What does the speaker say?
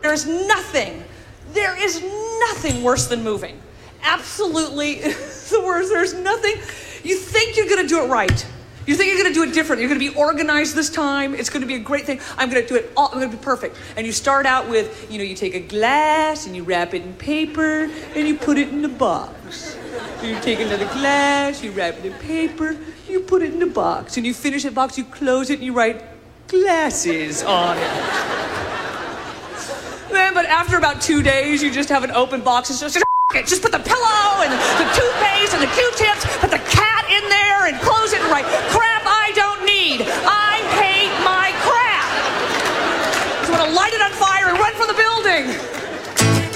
There is nothing worse than moving. Absolutely the worst. There's nothing. You think you're going to do it right. You think you're going to do it different. You're going to be organized this time. It's going to be a great thing. I'm going to do it all. I'm going to be perfect. And you start out with, you take a glass and you wrap it in paper and you put it in a box. You take another glass, you wrap it in paper, you put it in a box. And you finish the box, you close it, and you write glasses on it. But after about 2 days, you just have an open box. It's just put the pillow and